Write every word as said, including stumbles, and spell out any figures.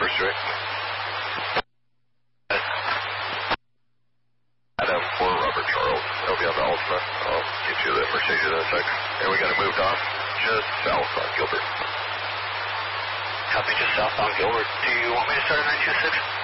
First straight. Adam for Robert Charles. I'll be on the Ultima. I'll get you the Mercedes in a sec. And we got it moved off just south on Gilbert. Copy, just south on Gilbert. Do you want me to start at nine two six?